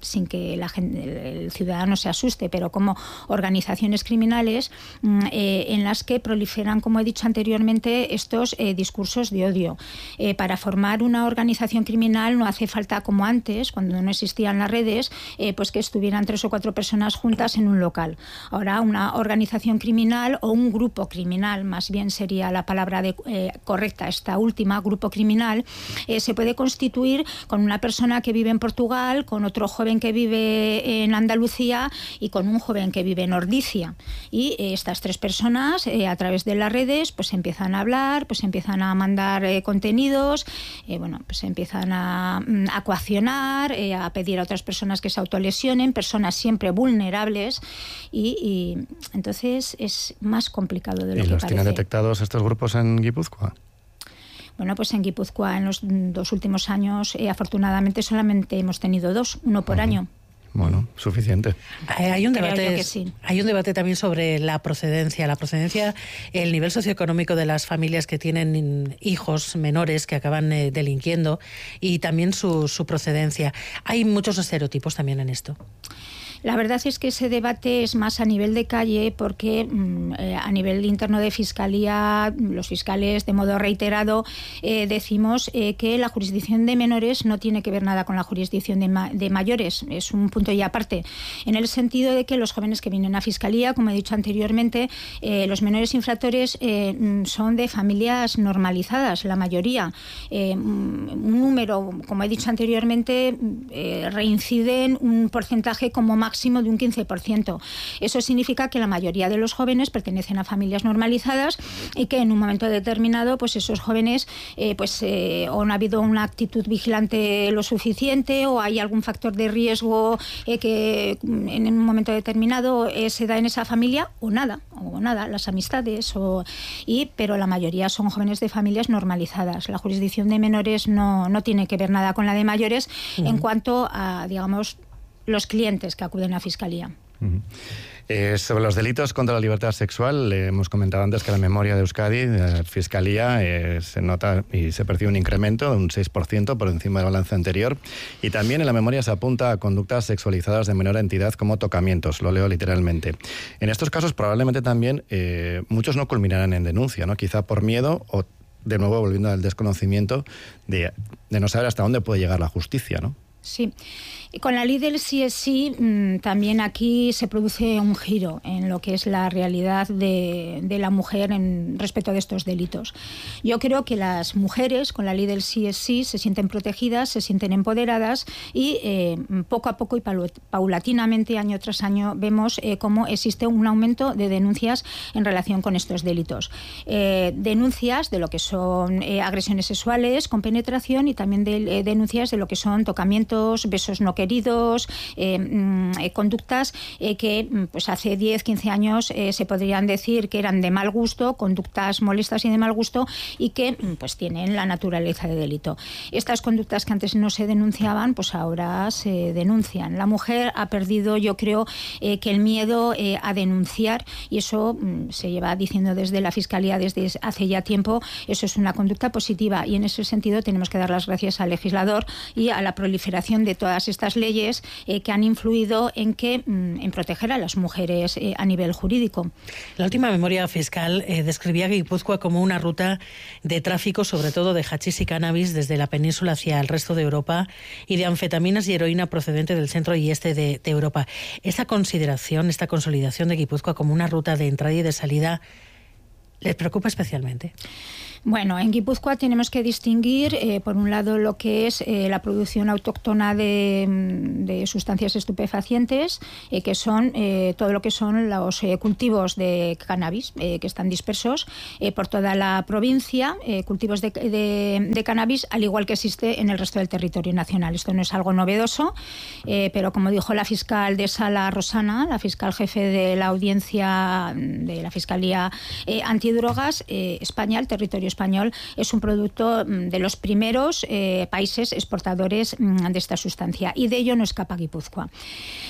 sin que la gente, el ciudadano se asuste, pero como organizaciones criminales eh, en las que proliferan, como he dicho anteriormente, estos eh, discursos de odio. Eh, para formar una organización criminal no hace falta, como antes, cuando no existían las redes, eh, pues que estuvieran tres o cuatro personas juntas en un local. Ahora, una organización criminal o un grupo criminal, más bien sería la palabra de, eh, correcta, esta última, grupo criminal, eh, se puede constituir con una persona que vive en Portugal, con otro joven que vive en Andalucía y con un joven que vive en Ordicia. Y eh, estas tres personas, eh, a través de las redes, pues empiezan a hablar, pues empiezan a mandar eh, contenidos, eh, bueno, pues empiezan a, a coaccionar, eh, a pedir a otras personas que se autolesionen, personas siempre vulnerables, y, y entonces es más complicado de lo que parece. ¿Y los parece. tienen detectados estos grupos en Guipúzcoa? Bueno, pues en Guipúzcoa en los dos últimos años, eh, afortunadamente, solamente hemos tenido dos, uno por uh-huh. año. Bueno, suficiente. Hay un debate, sí. hay un debate también sobre la procedencia. La procedencia, el nivel socioeconómico de las familias que tienen hijos menores que acaban eh, delinquiendo, y también su, su procedencia. Hay muchos estereotipos también en esto. La verdad es que ese debate es más a nivel de calle, porque eh, a nivel interno de Fiscalía, los fiscales de modo reiterado eh, decimos eh, que la jurisdicción de menores no tiene que ver nada con la jurisdicción de, ma- de mayores. Es un punto y aparte, en el sentido de que los jóvenes que vienen a Fiscalía, como he dicho anteriormente, eh, los menores infractores eh, son de familias normalizadas, la mayoría. Eh, un número, como he dicho anteriormente, eh, reinciden un porcentaje como máximo de un quince por ciento. Eso significa que la mayoría de los jóvenes pertenecen a familias normalizadas y que en un momento determinado, pues esos jóvenes eh, pues eh, o no ha habido una actitud vigilante lo suficiente, o hay algún factor de riesgo eh, que en un momento determinado eh, se da en esa familia, o nada, o nada, las amistades, o, y, pero la mayoría son jóvenes de familias normalizadas. La jurisdicción de menores no, no tiene que ver nada con la de mayores uh-huh. en cuanto a, digamos, los clientes que acuden a Fiscalía. Uh-huh. Eh, sobre los delitos contra la libertad sexual, eh, hemos comentado antes que la memoria de Euskadi, de Fiscalía, eh, se nota y se percibe un incremento de un seis por ciento por encima del balance anterior, y también en la memoria se apunta a conductas sexualizadas de menor entidad como tocamientos, lo leo literalmente. En estos casos probablemente también eh, muchos no culminarán en denuncia, ¿no? Quizá por miedo o, de nuevo, volviendo al desconocimiento de, de no saber hasta dónde puede llegar la justicia, ¿no? Sí. Con la ley del sí es sí, también aquí se produce un giro en lo que es la realidad de, de la mujer en respecto de estos delitos. Yo creo que las mujeres, con la ley del sí es sí, se sienten protegidas, se sienten empoderadas, y eh, poco a poco y paulatinamente, año tras año, vemos eh, cómo existe un aumento de denuncias en relación con estos delitos. Eh, denuncias de lo que son eh, agresiones sexuales con penetración, y también de, eh, denuncias de lo que son tocamientos, besos no queridos, eh, eh, conductas eh, que pues hace diez, quince años eh, se podrían decir que eran de mal gusto, conductas molestas y de mal gusto, y que pues tienen la naturaleza de delito. Estas conductas que antes no se denunciaban, pues ahora se denuncian. La mujer ha perdido, yo creo, eh, que el miedo eh, a denunciar, y eso mm, se lleva diciendo desde la Fiscalía desde hace ya tiempo. Eso es una conducta positiva, y en ese sentido tenemos que dar las gracias al legislador y a la proliferación de todas estas leyes eh, que han influido en que mm, en proteger a las mujeres eh, a nivel jurídico. La última memoria fiscal eh, describía Guipúzcoa como una ruta de tráfico, sobre todo de hachís y cannabis, desde la península hacia el resto de Europa, y de anfetaminas y heroína procedente del centro y este de, de Europa. Esta consideración, esta consolidación de Guipúzcoa como una ruta de entrada y de salida, ¿les preocupa especialmente? Bueno, en Guipúzcoa tenemos que distinguir, eh, por un lado, lo que es eh, la producción autóctona de, de sustancias estupefacientes, eh, que son eh, todo lo que son los eh, cultivos de cannabis, eh, que están dispersos eh, por toda la provincia, eh, cultivos de, de, de cannabis, al igual que existe en el resto del territorio nacional. Esto no es algo novedoso, eh, pero como dijo la fiscal de Sala, Rosana, la fiscal jefe de la audiencia de la Fiscalía eh, Antidrogas, eh, España, el territorio español, es un producto de los primeros eh, países exportadores de esta sustancia, y de ello no escapa Guipúzcoa.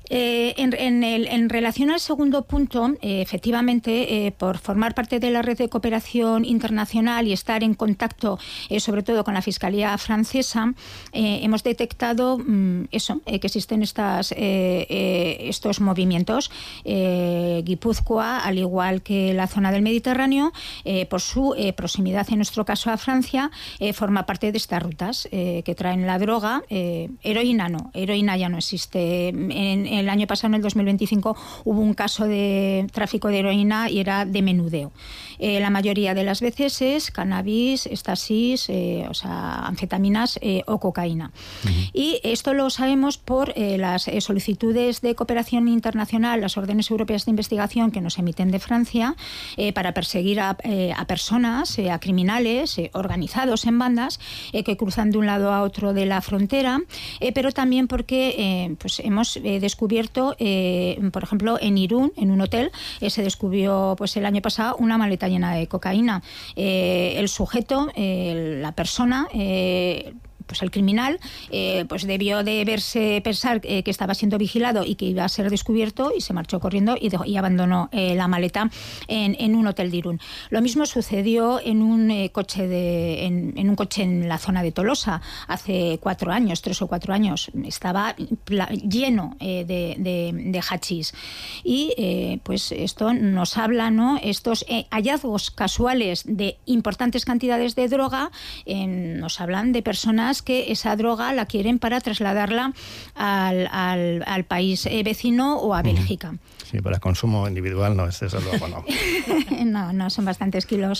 Eh, en, en, el, en relación al segundo punto, eh, efectivamente, eh, por formar parte de la red de cooperación internacional y estar en contacto, eh, sobre todo con la Fiscalía francesa, eh, hemos detectado mm, eso, eh, que existen estas, eh, eh, estos movimientos. Eh, Guipúzcoa, al igual que la zona del Mediterráneo, eh, por su eh, proximidad, en nuestro caso a Francia, eh, forma parte de estas rutas eh, que traen la droga. Eh, heroína no, heroína ya no existe. En, el año pasado, en el dos mil veinticinco, hubo un caso de tráfico de heroína y era de menudeo. Eh, la mayoría de las veces es cannabis, éxtasis, eh, o sea, anfetaminas eh, o cocaína. Uh-huh. Y esto lo sabemos por eh, las eh, solicitudes de cooperación internacional, las órdenes europeas de investigación que nos emiten de Francia eh, para perseguir a, eh, a personas, eh, a criminales eh, organizados en bandas eh, que cruzan de un lado a otro de la frontera, eh, pero también porque eh, pues hemos eh, descubierto Eh, por ejemplo, en Irún, en un hotel, eh, se descubrió pues el año pasado una maleta llena de cocaína. Eh, el sujeto, eh, la persona, eh, pues el criminal, eh, pues debió de verse pensar eh, que estaba siendo vigilado y que iba a ser descubierto, y se marchó corriendo y, dejó, y abandonó eh, la maleta en, en un hotel de Irún. Lo mismo sucedió en un eh, coche de, en, en un coche en la zona de Tolosa hace cuatro años, tres o cuatro años. Estaba pla- lleno eh, de, de, de hachís. Y eh, pues esto nos habla, ¿no? Estos eh, hallazgos casuales de importantes cantidades de droga eh, nos hablan de personas que esa droga la quieren para trasladarla al, al, al país eh, vecino o a Bélgica. Sí, para consumo individual no es eso, luego no. no, no, son bastantes kilos.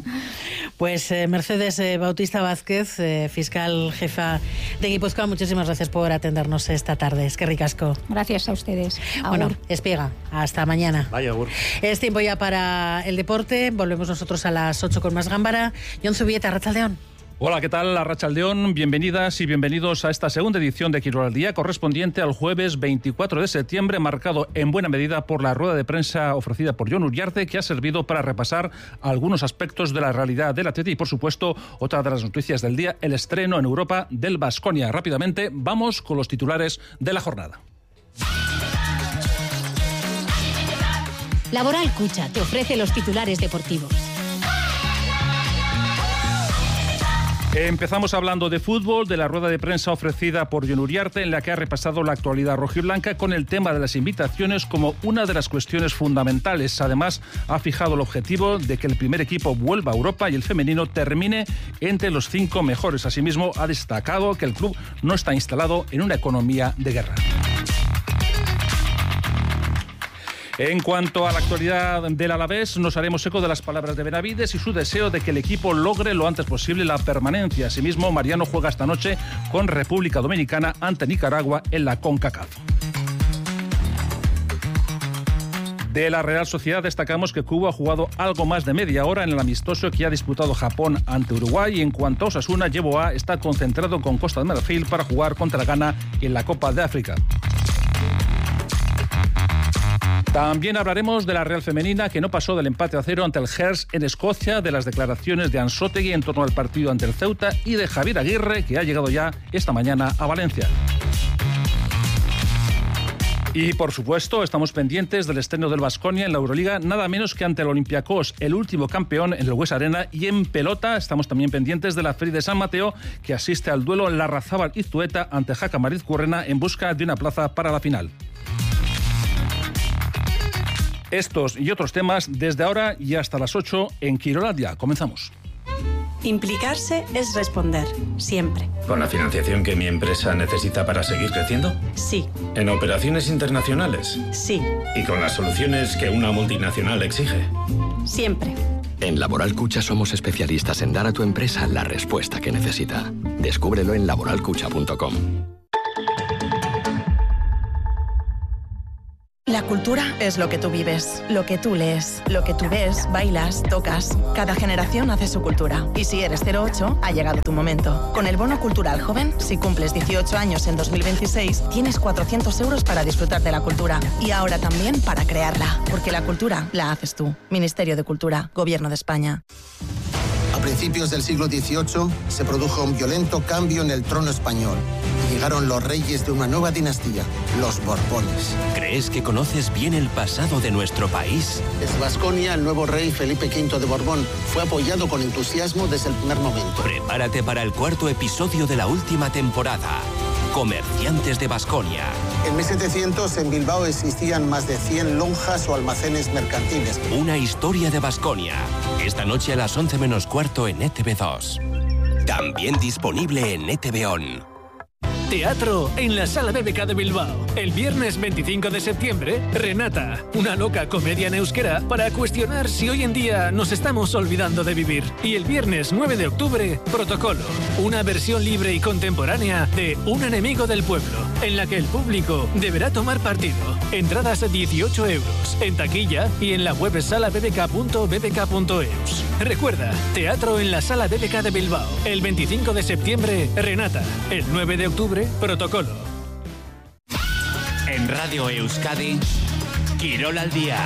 Pues eh, Mercedes eh, Bautista Vázquez, eh, fiscal jefa de Guipúzcoa, muchísimas gracias por atendernos esta tarde. Es que ricasco. Gracias a ustedes. Agur. Bueno, espiega. Hasta mañana. Vaya, agur. Es tiempo ya para el deporte. Volvemos nosotros a las ocho con más Gámbara. Jon Zubieta, arratsaldeon. Hola, ¿qué tal? Arratsaldeon, bienvenidas y bienvenidos a esta segunda edición de Quirol al Día, correspondiente al jueves veinticuatro de septiembre, marcado en buena medida por la rueda de prensa ofrecida por Jon Uriarte, que ha servido para repasar algunos aspectos de la realidad del Atleti y, por supuesto, otra de las noticias del día, el estreno en Europa del Baskonia. Rápidamente, vamos con los titulares de la jornada. Laboral Cucha te ofrece los titulares deportivos. Empezamos hablando de fútbol, de la rueda de prensa ofrecida por Jon Uriarte, en la que ha repasado la actualidad rojiblanca con el tema de las invitaciones como una de las cuestiones fundamentales. Además, ha fijado el objetivo de que el primer equipo vuelva a Europa y el femenino termine entre los cinco mejores. Asimismo, ha destacado que el club no está instalado en una economía de guerra. En cuanto a la actualidad del Alavés, nos haremos eco de las palabras de Benavides y su deseo de que el equipo logre lo antes posible la permanencia. Asimismo, Mariano juega esta noche con República Dominicana ante Nicaragua en la CONCACAF. De la Real Sociedad destacamos que Cubo ha jugado algo más de media hora en el amistoso que ha disputado Japón ante Uruguay, y en cuanto a Osasuna, Yeboah está concentrado con Costa de Marfil para jugar contra Ghana en la Copa de África. También hablaremos de la Real Femenina, que no pasó del empate a cero ante el Hearts en Escocia, de las declaraciones de Ansótegui en torno al partido ante el Ceuta y de Javier Aguirre, que ha llegado ya esta mañana a Valencia. Y, por supuesto, estamos pendientes del estreno del Baskonia en la Euroliga, nada menos que ante el Olympiacos, el último campeón en el Bues Arena. Y en pelota estamos también pendientes de la Feria de San Mateo, que asiste al duelo Larrazábal-Iztueta ante Jaca Mariz-Currena en busca de una plaza para la final. Estos y otros temas desde ahora y hasta las ocho en Quirol al Día. Comenzamos. Implicarse es responder, siempre. ¿Con la financiación que mi empresa necesita para seguir creciendo? Sí. ¿En operaciones internacionales? Sí. ¿Y con las soluciones que una multinacional exige? Siempre. En Laboral Cucha somos especialistas en dar a tu empresa la respuesta que necesita. Descúbrelo en laboral cucha punto com. La cultura es lo que tú vives, lo que tú lees, lo que tú ves, bailas, tocas. Cada generación hace su cultura. Y si eres cero ocho, ha llegado tu momento. Con el Bono Cultural Joven, si cumples dieciocho años en dos mil veintiséis, tienes cuatrocientos euros para disfrutar de la cultura. Y ahora también para crearla. Porque la cultura la haces tú. Ministerio de Cultura, Gobierno de España. A principios del siglo dieciocho se produjo un violento cambio en el trono español llegaron los reyes de una nueva dinastía, los Borbones. ¿Crees que conoces bien el pasado de nuestro país? Desde Baskonia, el nuevo rey Felipe quinto de Borbón fue apoyado con entusiasmo desde el primer momento. Prepárate para el cuarto episodio de la última temporada. Comerciantes de Baskonia. En mil setecientos en Bilbao existían más de cien lonjas o almacenes mercantiles. Una historia de Baskonia. Esta noche a las once menos cuarto en E T V dos. También disponible en E T V On. Teatro en la Sala B B K de Bilbao. El viernes veinticinco de septiembre, Renata, una loca comedia en euskera para cuestionar si hoy en día nos estamos olvidando de vivir. Y el viernes nueve de octubre, Protocolo, una versión libre y contemporánea de Un enemigo del pueblo, en la que el público deberá tomar partido. Entradas a dieciocho euros, en taquilla y en la web sala b b k punto b b k punto e u s. Recuerda, Teatro en la Sala B B K de Bilbao. El veinticinco de septiembre, Renata. El nueve de octubre, Protocolo. En Radio Euskadi, Quirol al día.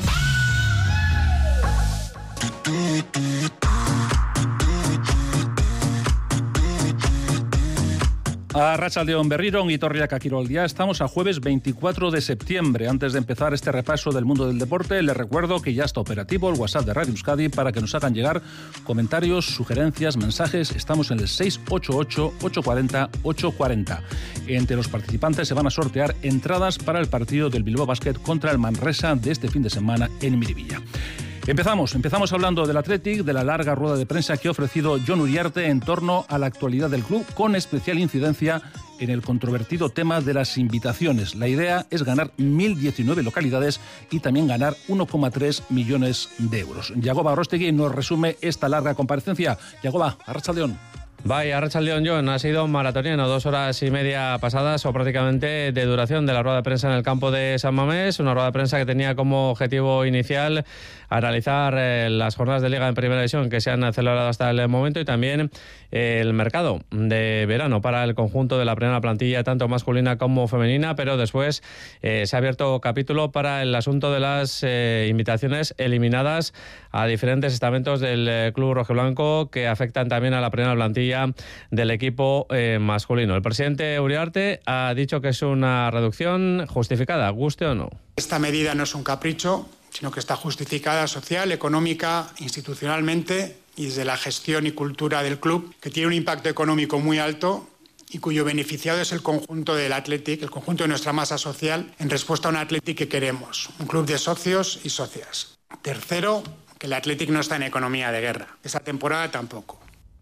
Arratsaldeon berriro, ongi etorriak a Quirol Día. Estamos a jueves veinticuatro de septiembre. Antes de empezar este repaso del mundo del deporte, les recuerdo que ya está operativo el WhatsApp de Radio Euskadi para que nos hagan llegar comentarios, sugerencias, mensajes. Estamos en el seis ocho ocho, ocho cuatro cero, ocho cuatro cero. Entre los participantes se van a sortear entradas para el partido del Bilbao Basket contra el Manresa de este fin de semana en Miribilla. Empezamos, empezamos hablando del Athletic, de la larga rueda de prensa que ha ofrecido Jon Uriarte en torno a la actualidad del club, con especial incidencia en el controvertido tema de las invitaciones. La idea es ganar mil diecinueve localidades y también ganar uno coma tres millones de euros. Yagoba Arrostegui nos resume esta larga comparecencia. Yagoba, arratsaldeon. Vaya, Arratsaldeon, Jon, ha sido maratoniano, dos horas y media pasadas o prácticamente de duración de la rueda de prensa en el campo de San Mamés, una rueda de prensa que tenía como objetivo inicial analizar eh, las jornadas de Liga en Primera División que se han celebrado hasta el momento y también eh, el mercado de verano para el conjunto de la primera plantilla, tanto masculina como femenina, pero después eh, se ha abierto capítulo para el asunto de las eh, invitaciones eliminadas a diferentes estamentos del eh, club rojiblanco que afectan también a la primera plantilla del equipo eh, masculino. El presidente Uriarte ha dicho que es una reducción justificada, guste o no. Esta medida no es un capricho, sino que está justificada social, económica, institucionalmente y desde la gestión y cultura del club, que tiene un impacto económico muy alto y cuyo beneficiado es el conjunto del Athletic, el conjunto de nuestra masa social, en respuesta a un Athletic que queremos, un club de socios y socias. Tercero, que el Athletic no está en economía de guerra. Esa temporada tampoco.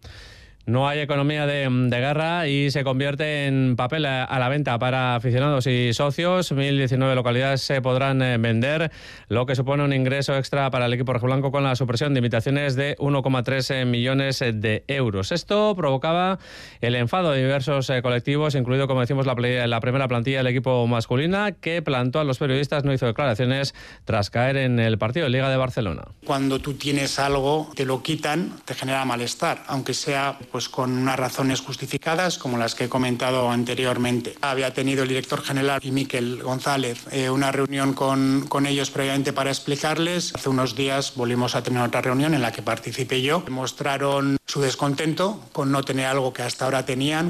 No hay economía de, de guerra y se convierte en papel a, a la venta para aficionados y socios. mil diecinueve localidades se podrán eh, vender, lo que supone un ingreso extra para el equipo rojiblanco con la supresión de invitaciones de uno coma tres millones de euros. Esto provocaba el enfado de diversos eh, colectivos, incluido, como decimos, la, la primera plantilla del equipo masculina, que plantó a los periodistas, no hizo declaraciones tras caer en el partido de Liga de Barcelona. Cuando tú tienes algo, te lo quitan, te genera malestar, aunque sea pues con unas razones justificadas, como las que he comentado anteriormente. Había tenido el director general y Miquel González eh, una reunión con, con ellos previamente para explicarles. Hace unos días volvimos a tener otra reunión en la que participé yo. Mostraron su descontento con no tener algo que hasta ahora tenían.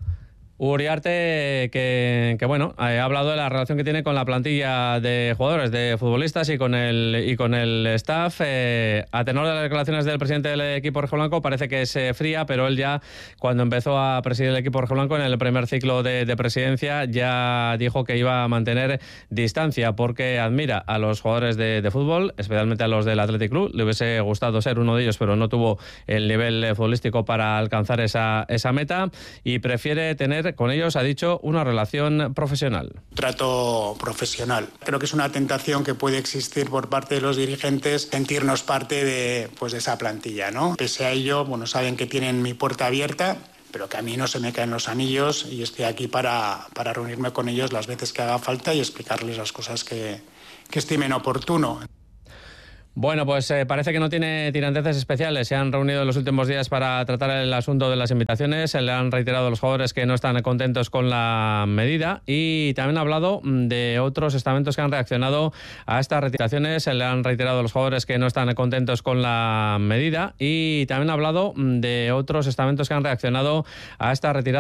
Uriarte, que, que bueno, ha hablado de la relación que tiene con la plantilla de jugadores, de futbolistas y con el y con el staff. Eh, a tenor de las declaraciones del presidente del equipo rojiblanco, parece que es eh, fría, pero él ya, cuando empezó a presidir el equipo rojiblanco en el primer ciclo de, de presidencia, ya dijo que iba a mantener distancia porque admira a los jugadores de, de fútbol, especialmente a los del Athletic Club. Le hubiese gustado ser uno de ellos, pero no tuvo el nivel futbolístico para alcanzar esa, esa meta y prefiere tener con ellos, ha dicho, una relación profesional. Trato profesional. Creo que es una tentación que puede existir por parte de los dirigentes sentirnos parte de, pues, de esa plantilla, ¿no? Pese a ello, bueno, saben que tienen mi puerta abierta, pero que a mí no se me caen los anillos y estoy aquí para, para reunirme con ellos las veces que haga falta y explicarles las cosas que, que estimen oportuno. Bueno, pues eh, parece que no tiene tiranteces especiales. Se han reunido en los últimos días para tratar el asunto de las invitaciones. Se le han reiterado a los jugadores que no están contentos con la medida y también ha hablado de otros estamentos que han reaccionado a estas retiraciones. Se le han reiterado a los jugadores que no están contentos con la medida y también ha hablado de otros estamentos que han reaccionado a esta retirada